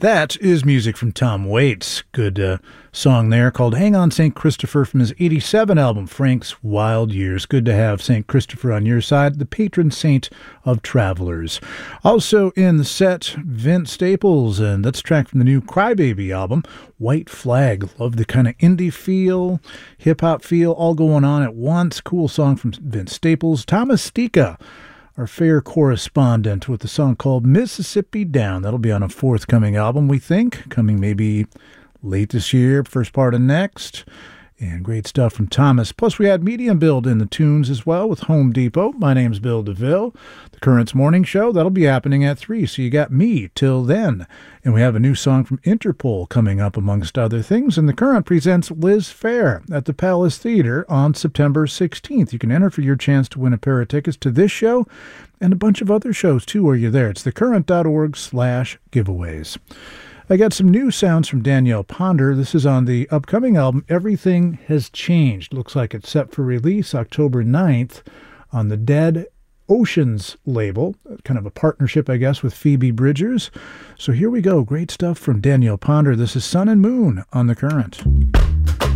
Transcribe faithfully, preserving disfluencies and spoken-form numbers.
That is music from Tom Waits. Good uh, song there called Hang On Saint Christopher from his eighty-seven album, Frank's Wild Years. Good to have Saint Christopher on your side, the patron saint of travelers. Also in the set, Vince Staples, and that's a track from the new Crybaby album, White Flag. Love the kind of indie feel, hip-hop feel, all going on at once. Cool song from Vince Staples. Thomas Stika, our fair correspondent, with a song called Mississippi Down. That'll be on a forthcoming album, we think, coming maybe late this year, first part of next. And great stuff from Thomas. Plus, we had Medium Build in the tunes as well with Home Depot. My name's Bill DeVille. The Currents Morning Show, that'll be happening at three, so you got me till then. And we have a new song from Interpol coming up, amongst other things. And The Current presents Liz Phair at the Palace Theater on September sixteenth. You can enter for your chance to win a pair of tickets to this show and a bunch of other shows, too, while you're there. It's thecurrent.org slash giveaways. I got some new sounds from Danielle Ponder. This is on the upcoming album, Everything Has Changed. Looks like it's set for release October ninth on the Dead Oceans label. Kind of a partnership, I guess, with Phoebe Bridgers. So here we go. Great stuff from Danielle Ponder. This is Sun and Moon on The Current.